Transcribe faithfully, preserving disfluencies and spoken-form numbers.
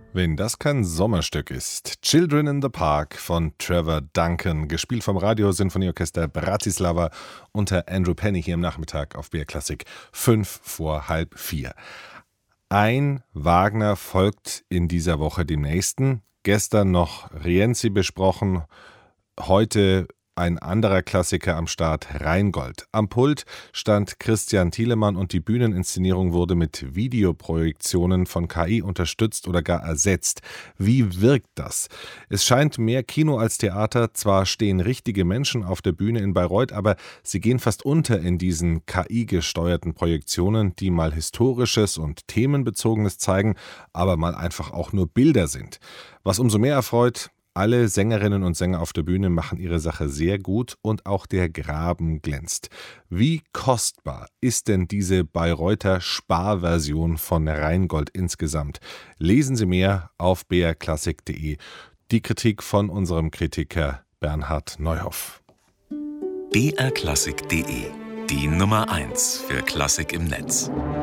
Wenn das kein Sommerstück ist. Children in the Park von Trevor Duncan, gespielt vom Radiosinfonieorchester Bratislava unter Andrew Penny hier im Nachmittag auf B R Klassik, fünf vor halb vier. Ein Wagner folgt in dieser Woche dem nächsten. Gestern noch Rienzi besprochen, heute ein anderer Klassiker am Start, Rheingold. Am Pult stand Christian Thielemann und die Bühneninszenierung wurde mit Videoprojektionen von K I unterstützt oder gar ersetzt. Wie wirkt das? Es scheint mehr Kino als Theater. Zwar stehen richtige Menschen auf der Bühne in Bayreuth, aber sie gehen fast unter in diesen K I-gesteuerten Projektionen, die mal Historisches und Themenbezogenes zeigen, aber mal einfach auch nur Bilder sind. Was umso mehr erfreut: alle Sängerinnen und Sänger auf der Bühne machen ihre Sache sehr gut und auch der Graben glänzt. Wie kostbar ist denn diese Bayreuther Sparversion von Rheingold insgesamt? Lesen Sie mehr auf b r klassik punkt de. Die Kritik von unserem Kritiker Bernhard Neuhoff. b r klassik punkt de, die Nummer eins für Klassik im Netz.